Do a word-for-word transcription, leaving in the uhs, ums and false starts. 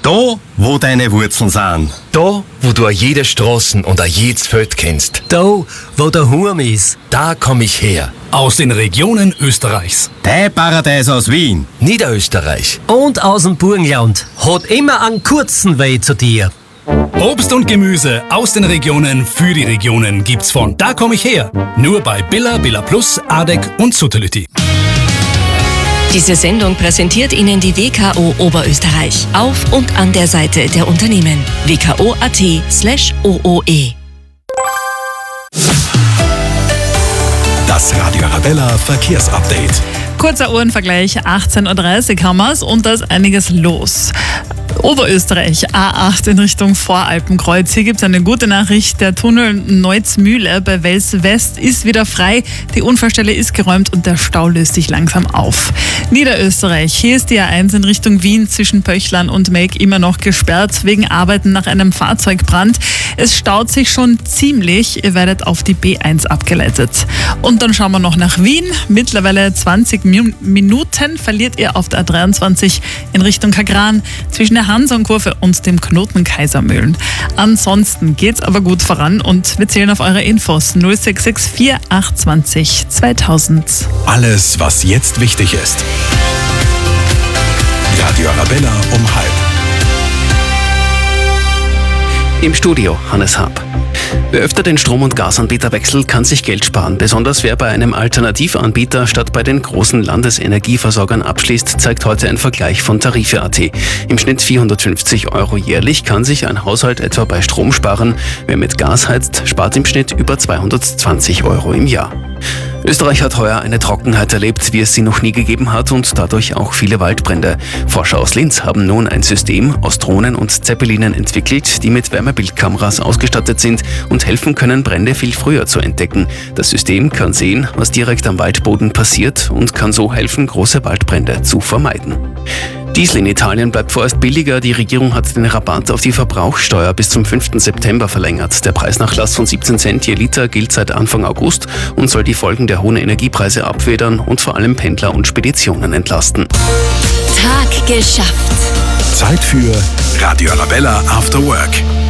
Da, wo deine Wurzeln sind. Da, wo du jede Straßen und jedes Feld kennst. Da, wo der Hurm ist. Da komm ich her. Aus den Regionen Österreichs. Dein Paradies aus Wien. Niederösterreich. Und aus dem Burgenland. Hat immer einen kurzen Weg zu dir. Obst und Gemüse aus den Regionen für die Regionen gibt's von Da komm ich her. Nur bei Billa, Billa Plus, Adek und Sutterlütti. Diese Sendung präsentiert Ihnen die W K O Oberösterreich. Auf und an der Seite der Unternehmen. w k o punkt a t slash o o e. Das Radio Arabella Verkehrsupdate. Kurzer Uhrenvergleich, achtzehn Uhr dreißig haben wir's und da ist einiges los. Oberösterreich, A acht in Richtung Voralpenkreuz. Hier gibt es eine gute Nachricht. Der Tunnel Neuzmühle bei Wels West ist wieder frei. Die Unfallstelle ist geräumt und der Stau löst sich langsam auf. Niederösterreich, hier ist die A eins in Richtung Wien zwischen Pöchlern und Melk immer noch gesperrt wegen Arbeiten nach einem Fahrzeugbrand. Es staut sich schon ziemlich. Ihr werdet auf die B eins abgeleitet. Und dann schauen wir noch nach Wien. Mittlerweile zwanzig Minuten verliert ihr auf der A dreiundzwanzig in Richtung Kagran zwischen der Hansonkurve und dem Knoten Kaisermühlen. Ansonsten geht's aber gut voran und wir zählen auf eure Infos null sechs sechs vier acht zwei null zweitausend. Alles, was jetzt wichtig ist. Radio Arabella um halb. Im Studio Hannes Hab. Wer öfter den Strom- und Gasanbieter wechselt, kann sich Geld sparen. Besonders wer bei einem Alternativanbieter statt bei den großen Landesenergieversorgern abschließt, zeigt heute ein Vergleich von Tarife punkt a t. Im Schnitt vierhundertfünfzig Euro jährlich kann sich ein Haushalt etwa bei Strom sparen. Wer mit Gas heizt, spart im Schnitt über zweihundertzwanzig Euro im Jahr. Österreich hat heuer eine Trockenheit erlebt, wie es sie noch nie gegeben hat und dadurch auch viele Waldbrände. Forscher aus Linz haben nun ein System aus Drohnen und Zeppelinen entwickelt, die mit Wärmebildkameras ausgestattet sind und helfen können, Brände viel früher zu entdecken. Das System kann sehen, was direkt am Waldboden passiert und kann so helfen, große Waldbrände zu vermeiden. Diesel in Italien bleibt vorerst billiger. Die Regierung hat den Rabatt auf die Verbrauchssteuer bis zum fünften September verlängert. Der Preisnachlass von siebzehn Cent je Liter gilt seit Anfang August und soll die Folgen der hohen Energiepreise abfedern und vor allem Pendler und Speditionen entlasten. Tag geschafft. Zeit für Radio Arabella After Work.